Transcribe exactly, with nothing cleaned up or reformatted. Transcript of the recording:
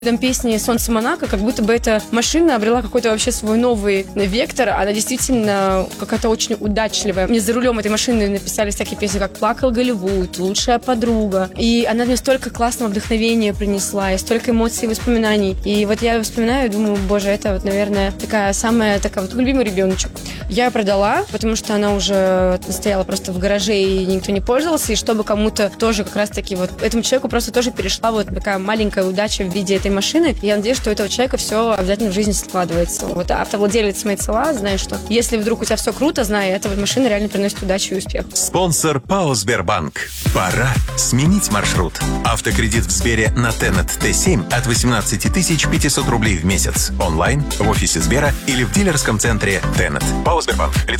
Там песни «Солнце Монако», как будто бы эта машина обрела какой-то вообще свой новый вектор. Она действительно какая-то очень удачливая. Мне за рулем этой машины написали всякие песни, как «Плакал Голливуд», «Лучшая подруга». И она мне столько классного вдохновения принесла, и столько эмоций и воспоминаний. И вот я вспоминаю и думаю, боже, это вот, наверное, такая самая такая вот любимый ребеночек. Я ее продала, потому что она уже стояла просто в гараже, и никто не пользовался. И чтобы кому-то тоже как раз-таки вот этому человеку просто тоже перешла вот такая маленькая удача в виде этой машины. Я надеюсь, что у этого человека все обязательно в жизни складывается. Вот автовладелец Мейцела знает, что если вдруг у тебя все круто, знай, эта вот машина реально приносит удачу и успех. Спонсор ПАО «Сбербанк». Пора сменить маршрут. Автокредит в Сбере на Тенет Т семь от восемнадцать тысяч пятьсот рублей в месяц. Онлайн, в офисе Сбера или в дилерском центре Тенет. ПАО «Сбербанк». Лицензия